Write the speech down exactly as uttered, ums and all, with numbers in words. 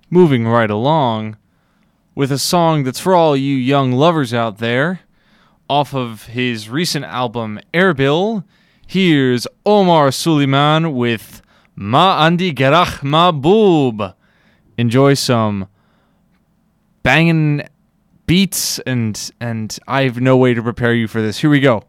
moving right along with a song that's for all you young lovers out there. Off of his recent album Erbil, here's Omar Suleiman with Ma Andi Gerach Ma Boob. Enjoy some banging beats, and and I have no way to prepare you for this. Here we go.